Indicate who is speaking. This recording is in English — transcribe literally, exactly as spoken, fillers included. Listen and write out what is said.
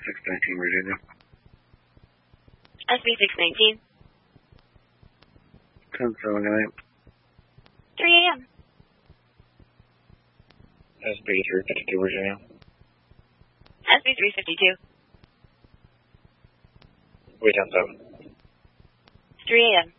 Speaker 1: six nineteen, Virginia.
Speaker 2: S B six nineteen.
Speaker 1: ten seven nine.
Speaker 2: three A M
Speaker 1: S B three fifty-two, Virginia.
Speaker 2: S B three fifty-two.
Speaker 1: Wait ten seven.
Speaker 2: three A M